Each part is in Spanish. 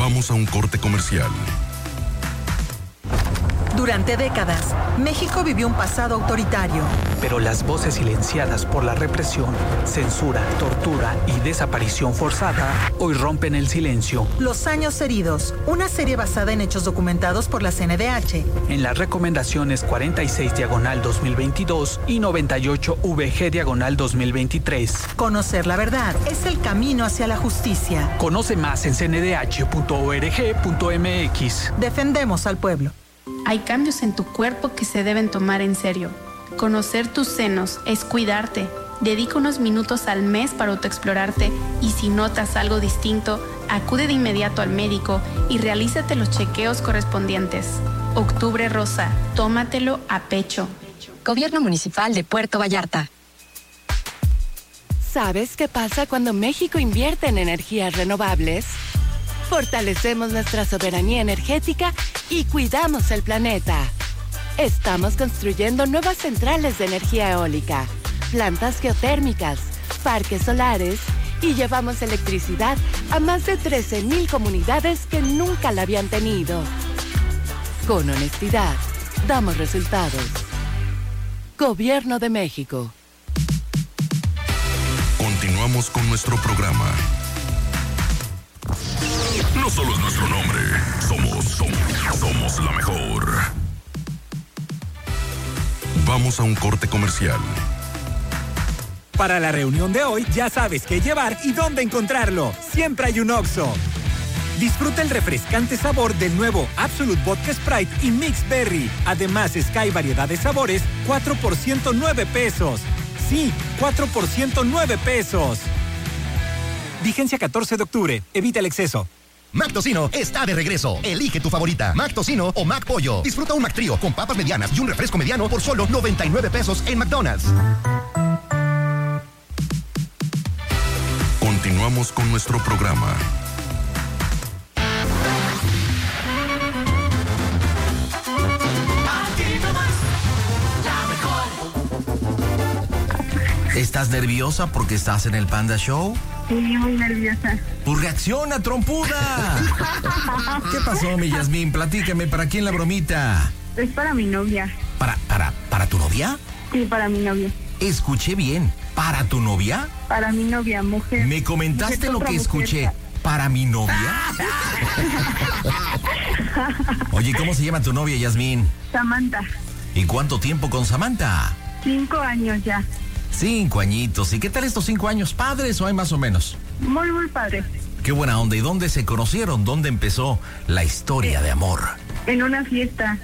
Vamos a un corte comercial. Durante décadas, México vivió un pasado autoritario. Pero las voces silenciadas por la represión, censura, tortura y desaparición forzada hoy rompen el silencio. Los años heridos, una serie basada en hechos documentados por la CNDH. En las recomendaciones 46/2022 y 98/VG/2023. Conocer la verdad es el camino hacia la justicia. Conoce más en cndh.org.mx. Defendemos al pueblo. Hay cambios en tu cuerpo que se deben tomar en serio. Conocer tus senos es cuidarte. Dedica unos minutos al mes para autoexplorarte y si notas algo distinto, acude de inmediato al médico y realízate los chequeos correspondientes. Octubre Rosa, tómatelo a pecho. Gobierno Municipal de Puerto Vallarta. ¿Sabes qué pasa cuando México invierte en energías renovables? Fortalecemos nuestra soberanía energética y cuidamos el planeta. Estamos construyendo nuevas centrales de energía eólica, plantas geotérmicas, parques solares y llevamos electricidad a más de 13,000 comunidades que nunca la habían tenido. Con honestidad, damos resultados. Gobierno de México. Continuamos con nuestro programa. No solo es nuestro nombre, somos la mejor. Vamos a un corte comercial. Para la reunión de hoy ya sabes qué llevar y dónde encontrarlo. Siempre hay un Oxxo. Disfruta el refrescante sabor del nuevo Absolut Vodka Sprite y Mix Berry. Además, Sky variedad de sabores, 4 por 109 pesos. Sí, 4 por 109 pesos. Vigencia 14 de octubre. Evita el exceso. McTocino está de regreso. Elige tu favorita, McTocino o McPollo. Disfruta un McTrío con papas medianas y un refresco mediano por solo 99 pesos en McDonald's. Continuamos con nuestro programa. ¿Estás nerviosa porque estás en el Panda Show? Sí, muy nerviosa. ¡Pues reacciona, trompuda! ¿Qué pasó, mi Yasmín? Platícame, ¿para quién la bromita? Es para mi novia. ¿Para tu novia? Sí, para mi novia. Escuché bien. ¿Para tu novia? Para mi novia, mujer. ¿Me comentaste lo que escuché? ¿Para mi novia? Oye, ¿cómo se llama tu novia, Yasmín? Samantha. ¿Y cuánto tiempo con Samantha? 5 años ya. 5 añitos. ¿Y qué tal estos 5 años? ¿Padres o hay más o menos? Muy, muy padre. Qué buena onda. ¿Y dónde se conocieron? ¿Dónde empezó la historia de amor? En una fiesta.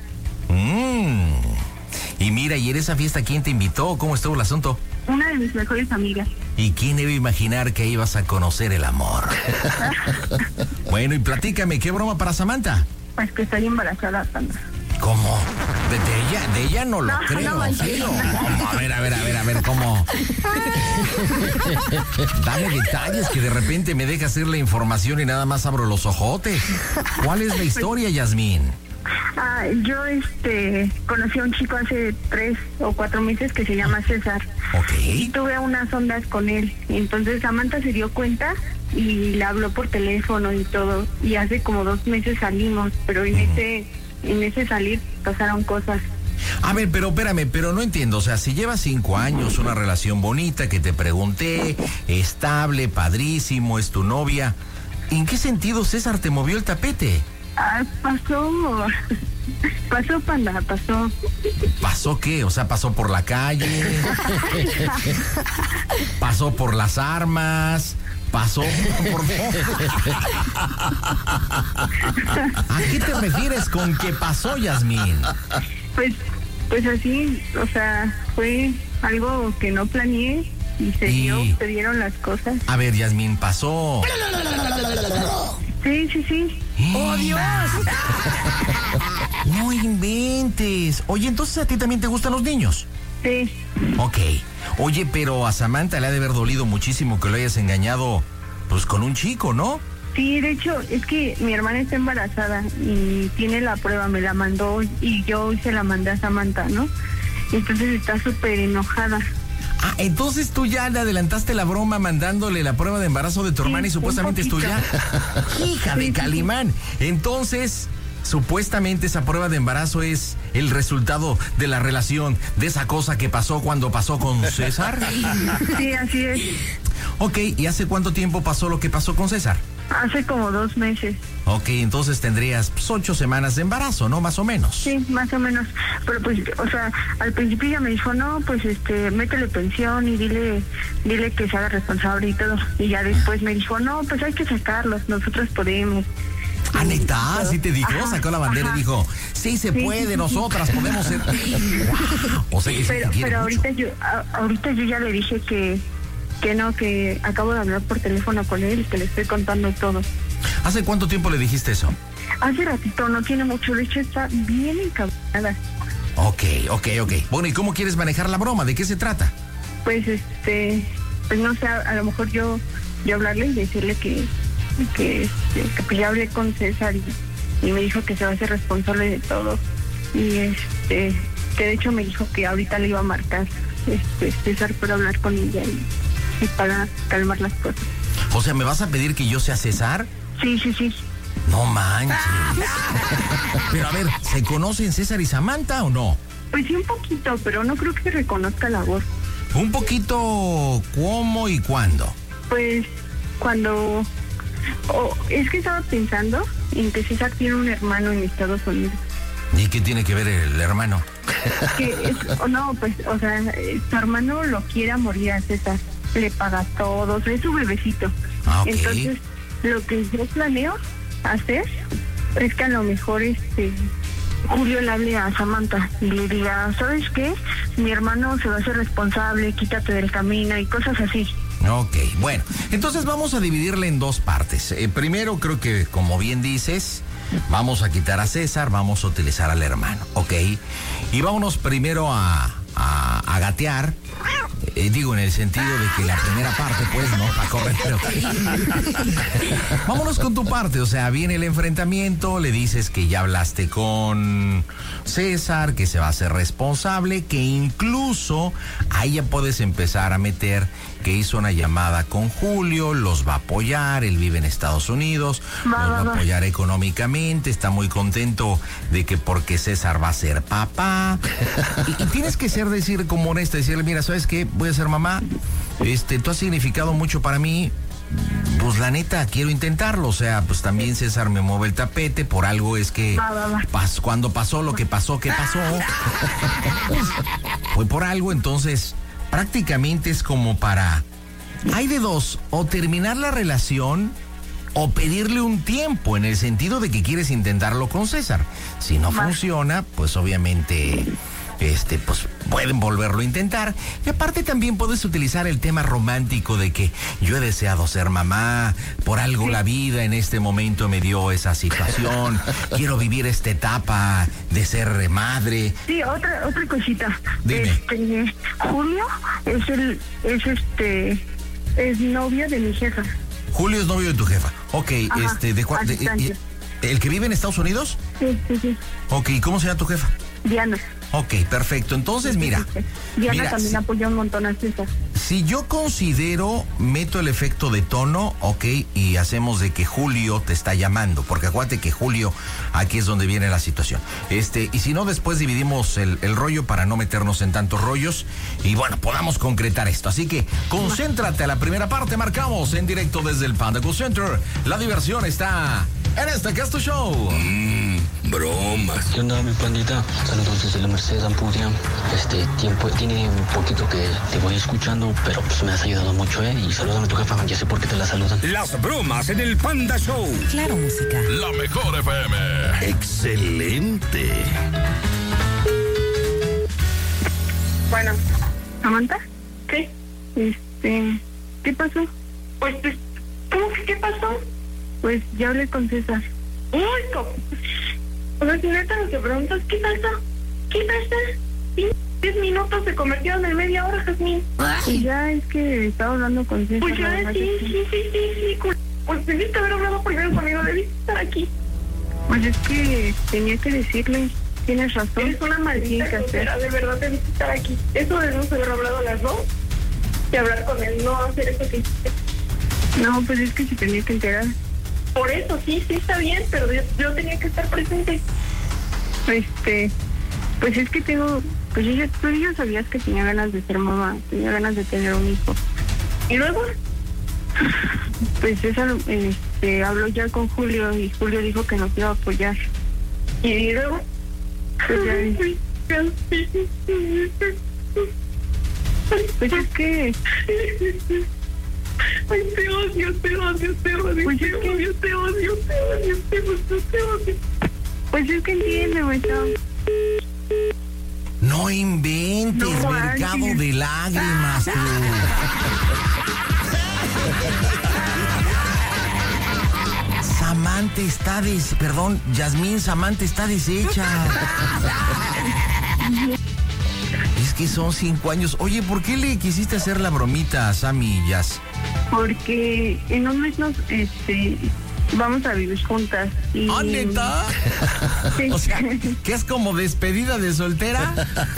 Y mira, ¿y en esa fiesta quién te invitó? ¿Cómo estuvo el asunto? Una de mis mejores amigas. ¿Y quién iba a imaginar que ibas a conocer el amor? Bueno, y platícame, ¿qué broma para Samantha? Pues que estoy embarazada, Sandra. ¿Cómo? De ella no lo creo. No, A ver, ¿cómo? Dame detalles que de repente me dejas hacer la información y nada más abro los ojotes. ¿Cuál es la historia, Yasmín? Yo conocí a un chico hace 3 o 4 meses que se llama César. Ok. Y tuve unas ondas con él. Entonces Samantha se dio cuenta y le habló por teléfono y todo. Y hace como 2 meses salimos, pero en ese salir pasaron cosas. A ver, pero espérame, pero no entiendo. O sea, si llevas 5 años, una relación bonita que te pregunté, estable, padrísimo, es tu novia, ¿en qué sentido César te movió el tapete? Pasó, Panda, pasó. ¿Pasó qué? O sea, pasó por la calle, pasó por las armas, pasó por... ¿A qué te refieres con que pasó, Yasmín? Pues así, o sea, fue algo que no planeé y se dieron las cosas. A ver, Yasmín, pasó. Sí. ¡Oh, Dios! No inventes. Oye, entonces a ti también te gustan los niños. Sí. Ok. Oye, pero a Samantha le ha de haber dolido muchísimo que lo hayas engañado, pues, con un chico, ¿no? Sí, de hecho, es que mi hermana está embarazada y tiene la prueba, me la mandó y yo se la mandé a Samantha, ¿no? Entonces está súper enojada. Ah, entonces tú ya le adelantaste la broma mandándole la prueba de embarazo de tu hermana y supuestamente es tuya. Hija de Calimán. Entonces, supuestamente esa prueba de embarazo es el resultado de la relación, de esa cosa que pasó cuando pasó con César. Sí, así es. Ok, ¿y hace cuánto tiempo pasó lo que pasó con César? Hace como 2 meses. Ok, entonces tendrías 8 semanas de embarazo, ¿no? Más o menos. Sí, más o menos. Pero pues, o sea, al principio ella me dijo, no, pues métele pensión y dile que se haga responsable y todo. Y ya después me dijo, no, pues hay que sacarlos, nosotros podemos. Ah, neta, sí te dijo, ajá, sacó la bandera y dijo, sí se puede, nosotras podemos ser. Wow. O sea que pero ahorita yo ya le dije que no, que acabo de hablar por teléfono con él y que le estoy contando todo. ¿Hace cuánto tiempo le dijiste eso? Hace ratito, no tiene mucho, de hecho está bien encabronada. Ok. Bueno, ¿y cómo quieres manejar la broma? ¿De qué se trata? Pues pues no sé, a lo mejor yo hablarle y decirle que pues ya hablé con César y me dijo que se va a hacer responsable de todo. Y que de hecho me dijo que ahorita le iba a marcar César para hablar con ella y para calmar las cosas. O sea, ¿me vas a pedir que yo sea César? Sí. No manches. Pero a ver, ¿se conocen César y Samantha o no? Pues sí, un poquito, pero no creo que reconozca la voz. ¿Un poquito cómo y cuándo? Pues cuando... es que estaba pensando en que César tiene un hermano en Estados Unidos. ¿Y qué tiene que ver el hermano? O sea, su hermano lo quiere a morir a César. Le paga todo, es su bebecito. Ah, ok. Entonces, lo que yo planeo hacer es que a lo mejor Julio le hable a Samantha y le diga, ¿sabes qué? Mi hermano se va a hacer responsable, quítate del camino y cosas así. Ok, bueno, entonces vamos a dividirle en 2 partes. Primero, creo que, como bien dices, vamos a quitar a César, vamos a utilizar al hermano, ¿ok? Y vámonos primero a gatear. Digo, en el sentido de que la primera parte, pues, no, para correr, pero... Vámonos con tu parte, o sea, viene el enfrentamiento, le dices que ya hablaste con César, que se va a hacer responsable, que incluso ahí ya puedes empezar a meter que hizo una llamada con Julio, los va a apoyar, él vive en Estados Unidos, los va a apoyar económicamente, está muy contento de que porque César va a ser papá, y tienes que decir como honesta, decirle, mira, ¿sabes qué? Voy a ser mamá, tú has significado mucho para mí, pues la neta, quiero intentarlo, o sea, pues también César me mueve el tapete, por algo es que cuando pasó lo que pasó, ¿qué pasó? Fue por algo, entonces prácticamente es como para, hay de dos, o terminar la relación o pedirle un tiempo, en el sentido de que quieres intentarlo con César. Si no funciona, pues obviamente pues pueden volverlo a intentar. Y aparte también puedes utilizar el tema romántico de que yo he deseado ser mamá, por algo la vida en este momento me dio esa situación, quiero vivir esta etapa de ser madre. Sí, otra cosita. Dime. Julio es novio de mi jefa. Julio es novio de tu jefa. Ok, ajá, ¿el que vive en Estados Unidos? Sí. Ok, ¿cómo se llama tu jefa? Diana. Ok, perfecto. Entonces, mira. Diana también apoyó un montón a César. Si yo considero, meto el efecto de tono, ok, y hacemos de que Julio te está llamando, porque acuérdate que Julio, aquí es donde viene la situación. Y si no, después dividimos el rollo para no meternos en tantos rollos y bueno, podamos concretar esto. Así que concéntrate a la primera parte, marcamos en directo desde el Panda Cool Center. La diversión está en este Casto Show. Bromas. ¿Qué onda, mi pandita? Saludos desde la Mercedes Ampudia. Tiene un poquito que te voy escuchando, pero pues me has ayudado mucho, y salúdame a tu jefa, ya sé por qué te la saludan. Las bromas en el Panda Show. Claro, música. La mejor FM. Excelente. Bueno, ¿Samantha? ¿Qué? ¿Qué pasó? Pues, ¿cómo que qué pasó? Pues ya hablé con César. ¡Uy, cómo! O sea, si neta lo que preguntas, ¿qué pasa? 10 minutos se convirtieron en media hora, Jazmín. Y ya es que estaba hablando con César. Pues ya, sí. Pues debiste haber hablado primero conmigo, debiste estar aquí. Pues es que tenía que decirle, tienes razón. Eres una maldita grosera, de verdad debiste estar aquí. Eso debemos haber hablado las dos. y hablar con él, no hacer eso que hiciste. No, pues es que se tenía que enterar. Por eso, sí está bien, pero yo tenía que estar presente. Pues es que tengo, pues tú ya sabías que tenía ganas de ser mamá, tenía ganas de tener un hijo. Y luego, pues eso, habló ya con Julio y Julio dijo que nos iba a apoyar. Y luego, pues ya, pues es que... Ay, te odio. Pues es que te odio. Pues es que entiende, güey. No inventes, no, mercado de lágrimas, tú. Samantha está deshecha. Es que son 5 años. Oye, ¿por qué le quisiste hacer la bromita a Sammy y Jazz? Porque en un mes vamos a vivir juntas. Y... ¿Ah, neta? Sí. O sea, ¿que es como despedida de soltera?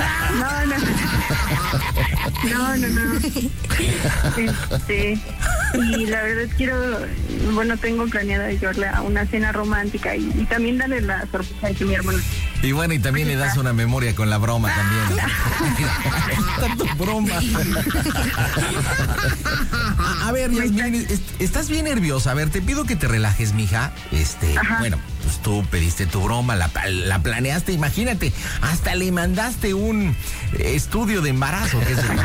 No. Y la verdad tengo planeado llevarle a una cena romántica y también darle la sorpresa de que mi hermano. Y bueno, y también le das una memoria con la broma también. Tanto broma. A ver, Yasmín, estás bien nerviosa. A ver, te pido que te relajes, mija. Bueno, pues tú pediste tu broma, la planeaste, imagínate, hasta le mandaste un estudio de embarazo.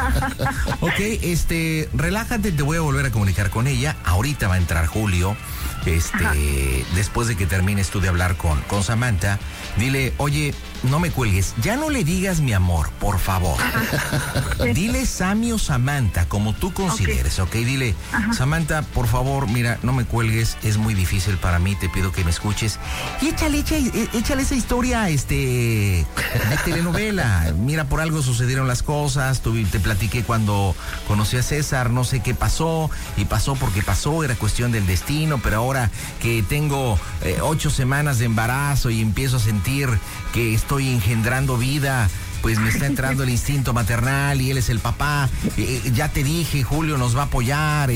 Ok, relájate, te voy a volver a comunicar con ella. Ahorita va a entrar Julio. Después de que termines tú de hablar con Samantha, dile, oye, no me cuelgues, ya no le digas mi amor, por favor. Dile Sammy o Samantha, como tú consideres, ¿ok? Dile, Samantha, por favor, mira, no me cuelgues, es muy difícil para mí, te pido que me escuches. Y échale esa historia, de telenovela. Mira, por algo sucedieron las cosas, te platiqué cuando conocí a César, no sé qué pasó, y pasó porque pasó, era cuestión del destino, pero ahora que tengo 8 semanas de embarazo y empiezo a sentir que estoy engendrando vida, pues me está entrando el instinto maternal y él es el papá. Ya te dije, Julio nos va a apoyar, y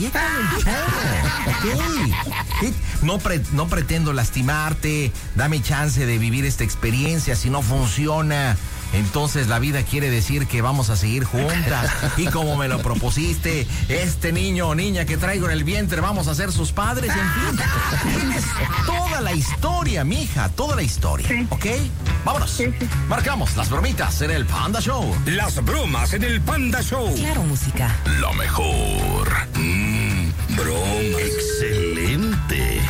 no pretendo lastimarte, dame chance de vivir esta experiencia. Si no funciona, entonces la vida quiere decir que vamos a seguir juntas. Y como me lo propusiste, este niño o niña que traigo en el vientre, vamos a ser sus padres. En fin, tienes toda la historia, mija, toda la historia. Sí. ¿Ok? Vámonos. Sí. Marcamos las bromitas en el Panda Show. Las bromas en el Panda Show. Claro, música. La mejor. Broma. Excelente.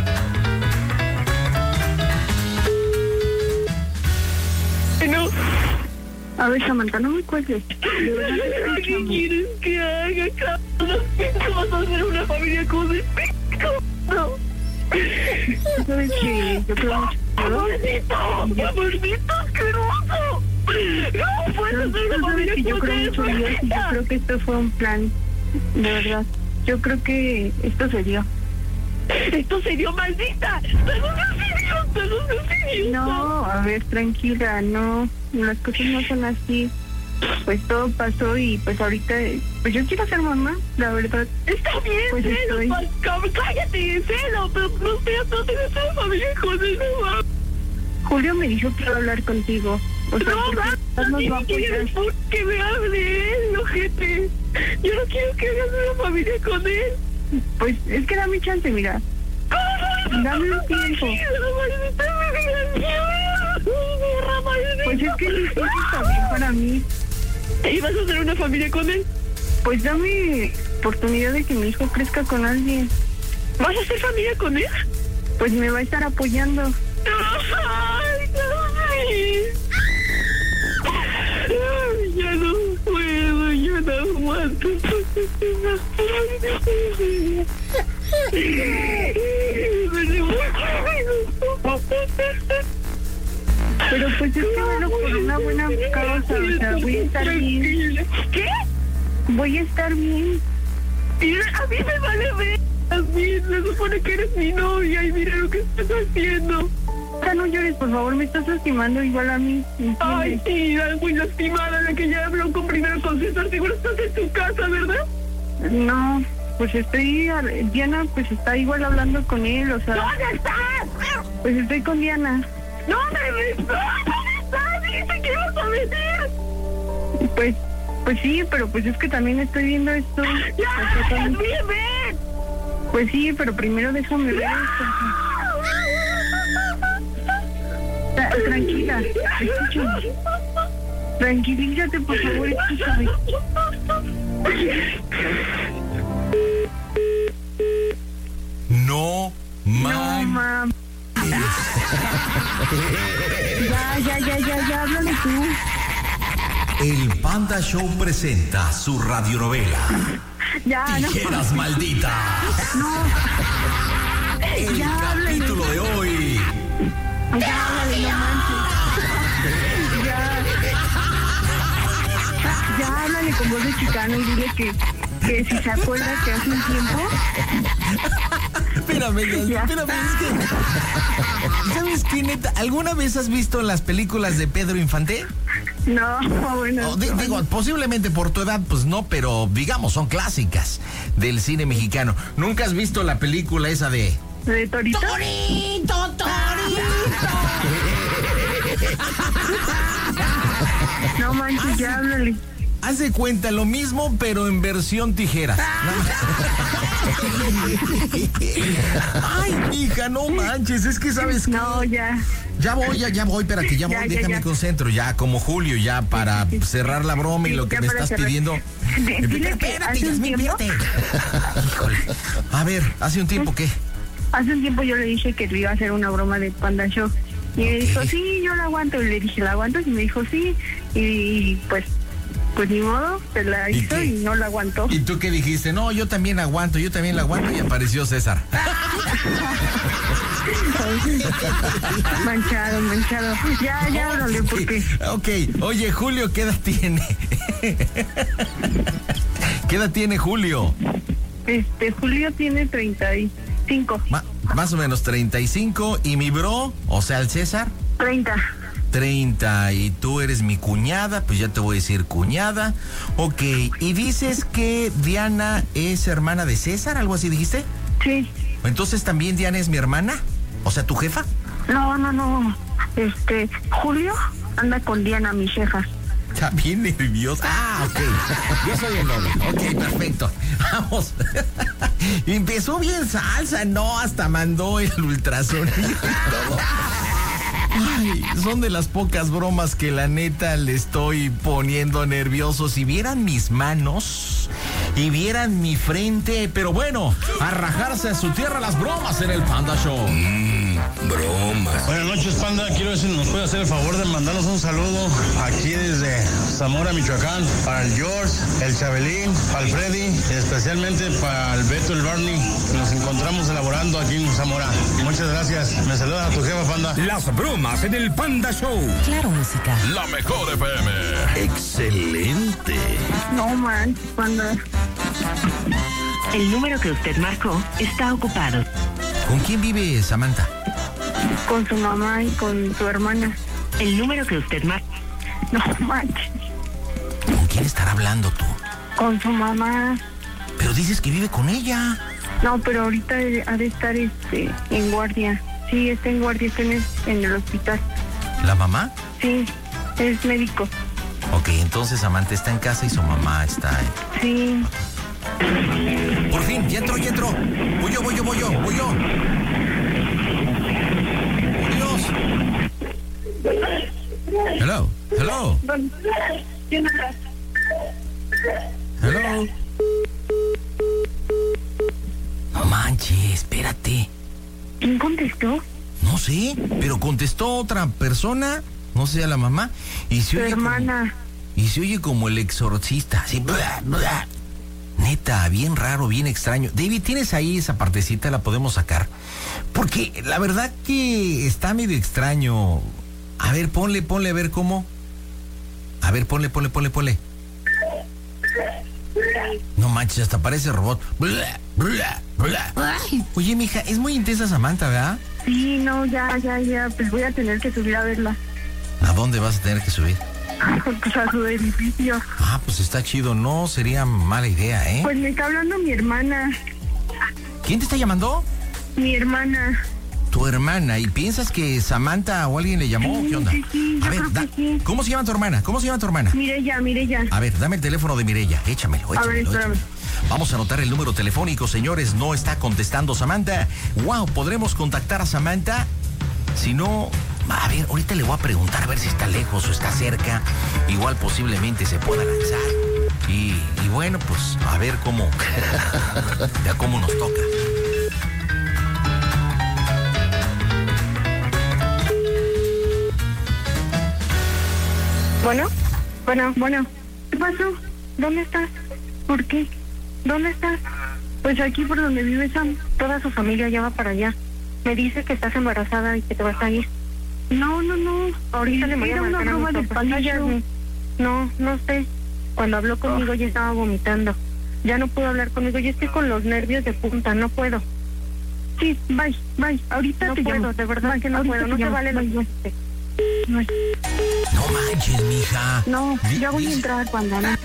No. A ver, Samantha, no me cuelgues. ¿Qué quieres que haga, Carlos? ¿Cómo vas a hacer una familia con el no. ¿Sabes qué? Yo creo ¡Amorcito asqueroso! ¡No puedes hacer una familia con eso! Yo creo que esto fue un plan, de verdad. Yo creo que esto se dio. ¡Esto se dio, maldita! No, a ver, tranquila, no. Las cosas no son así. Pues todo pasó y pues ahorita, pues yo quiero ser mamá, la verdad. Está bien, pues celo, cállate, celo, pero no tienes una familia con él, mamá. Julio me dijo que iba a hablar contigo. O sea, no quieres que me hable de él, ojete. Yo no quiero que hagas una familia con él. Pues es que dame chance, mira. Dame un tiempo. Pues es que mi hijo está bien para mí. ¿Y vas a hacer una familia con él? Pues dame oportunidad de que mi hijo crezca con alguien. ¿Vas a hacer familia con él? Pues me va a estar apoyando. ¡Ay, ya no puedo, ya no aguanto. Pero pues es que bueno, por una buena causa, o sea, voy a estar bien. ¿Qué? Voy a estar bien. Y a mí me vale ver. A mí se supone que eres mi novia y mira lo que estás haciendo. No llores, por favor, me estás lastimando igual a mí. ¿Entiendes? Ay, sí, muy lastimada la que ya habló primero con César. Seguro estás en tu casa, ¿verdad? No, pues Diana pues está igual hablando con él, o sea... ¿Dónde estás? Pues estoy con Diana. ¿Dónde estás? Dice que vas a venir. Pues sí, pero pues es que también estoy viendo esto. ¡Ya, ven! Pues sí, pero primero déjame ver esto. Tranquila, escúchame. Tranquilízate, por favor, escúchame. No, mam. Ya, háblale tú. El Panda Show presenta su radionovela. Tijeras malditas. No. El capítulo de hoy. Ya, háblale, no manches. Ya, háblale con voz de chicano y dile que si se acuerda que hace un tiempo... Espérame, es que... ¿Sabes qué, neta? ¿Alguna vez has visto las películas de Pedro Infante? No, bueno... Digo, posiblemente por tu edad, pues no, pero digamos, son clásicas del cine mexicano. ¿Nunca has visto la película esa de... ¿De Torito? ¡Torito! No manches, ya háblale. Haz de cuenta lo mismo, pero en versión tijeras. Ay, hija, no manches, es que sabes que... No, ya. Ya voy, espérate, déjame concentro, ya como Julio, ya para cerrar la broma y lo que me estás pidiendo. Espérate, Yasmín, espérate. Híjole. A ver, ¿hace un tiempo qué? Hace un tiempo yo le dije que le iba a hacer una broma de Panda Show. Y me dijo, sí, yo la aguanto. Y le dije, ¿la aguantas? Y me dijo, sí. Y pues ni modo, se la hizo y no la aguantó. ¿Y tú qué dijiste? No, yo también la aguanto. Y apareció César. Manchado. Ya, háblale, porque... Ok, oye, Julio, ¿qué edad tiene? ¿Qué edad tiene Julio? Julio tiene 35. Más o menos 35. ¿Y mi bro? O sea, el César. 30. Y tú eres mi cuñada, pues ya te voy a decir cuñada. Ok, y dices que Diana es hermana de César, ¿algo así dijiste? Sí. Entonces también Diana es mi hermana, o sea, ¿tu jefa? No. Julio anda con Diana, mi jefa. Está bien nerviosa. Ok. Yo soy el novio. Ok, perfecto. Vamos. Empezó bien salsa, no, hasta mandó el ultrasonido y todo. Ay, son de las pocas bromas que la neta le estoy poniendo nervioso. Si vieran mis manos y vieran mi frente, pero bueno, a rajarse a su tierra las bromas en el Panda Show. Bromas. Buenas noches, Panda. Quiero ver si nos puede hacer el favor de mandarnos un saludo aquí desde Zamora, Michoacán, para el George, el Chabelín, para el Freddy y especialmente para el Beto, el Barney, que nos encontramos elaborando aquí en Zamora. Muchas gracias. Me saludas a tu jefa, Panda. Las bromas en el Panda Show. Claro, música. La mejor FM. Excelente. No manches, Panda. El número que usted marcó está ocupado. ¿Con quién vive Samantha? Con su mamá y con su hermana. El número que usted marcó. No manches. ¿Con quién estará hablando tú? Con su mamá. Pero dices que vive con ella. No, pero ahorita ha de estar en guardia. Sí, está en guardia, está en el hospital. ¿La mamá? Sí, es médico. Ok, entonces Samantha está en casa y su mamá está Sí. Por fin, ya entró. Voy yo. Dios. Hello. Hello. No manches, espérate. ¿Quién contestó? No sé, pero contestó otra persona, no sé, a la mamá, y se oye hermana. Y se oye como el exorcista, así, bla, bla. Neta, bien raro, bien extraño. David, ¿tienes ahí esa partecita? ¿La podemos sacar? Porque la verdad que está medio extraño. A ver, ponle, a ver cómo. A ver, ponle. No manches, hasta parece robot. Bla, bla, bla. Oye, mija, es muy intensa Samantha, ¿verdad? Sí, no, ya, pues voy a tener que subir a verla. ¿A dónde vas a tener que subir? Pues a su edificio. Ah, pues está chido, no sería mala idea, ¿eh? Pues me está hablando mi hermana. ¿Quién te está llamando? Mi hermana. Tu hermana, ¿y piensas que Samantha o alguien le llamó? Sí, ¿Qué onda? Sí, a ver, sí. ¿Cómo se llama tu hermana? Mireya. A ver, dame el teléfono de Mireya, échamelo. A ver, espérame. Vamos a anotar el número telefónico, señores, no está contestando Samantha. Wow, ¿podremos contactar a Samantha? Si no, a ver, ahorita le voy a preguntar a ver si está lejos o está cerca. Igual posiblemente se pueda lanzar. Y bueno, pues a ver cómo, ya cómo nos toca. Bueno. ¿Qué pasó? ¿Dónde estás? ¿Por qué? ¿Dónde estás? Pues aquí por donde vive Sam. Toda su familia ya va para allá. Me dice que estás embarazada y que te vas a ir. No. Ahorita le voy a marcar a mis papás. No sé. Cuando habló conmigo ya estaba vomitando. Ya no pudo hablar conmigo. Yo estoy con los nervios de punta. No puedo. Sí, bye. Ahorita no te puedo, llamo. De verdad que no puedo. No te vale lo que No manches, mija. No, ya voy a entrar cuando no.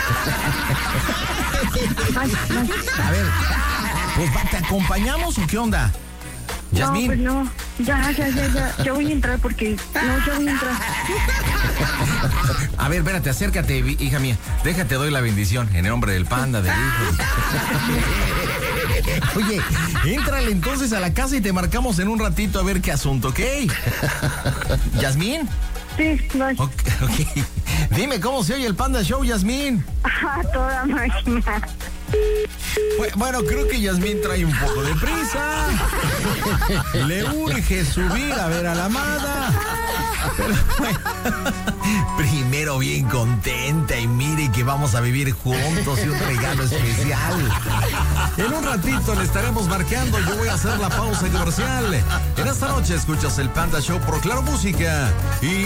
A ver, pues ¿te acompañamos o qué onda? ¿Yasmín? No, pues no. Ya voy a entrar porque... No, ya voy a entrar. A ver, espérate, acércate, hija mía. Déjate, doy la bendición en el nombre del Panda, del hijo. Oye, éntrale entonces a la casa y te marcamos en un ratito a ver qué asunto, ¿ok? ¿Yasmín? Sí, bye. Ok. Dime, ¿cómo se oye el Panda Show, Yasmín? Toda máquina. Bueno, creo que Yasmín trae un poco de prisa. Le urge subir a ver a la amada. Pero bueno, primero bien contenta y mire que vamos a vivir juntos y un regalo especial. En un ratito le estaremos marcando. Yo voy a hacer la pausa comercial. En esta noche escuchas el Panda Show por Claro Música. Y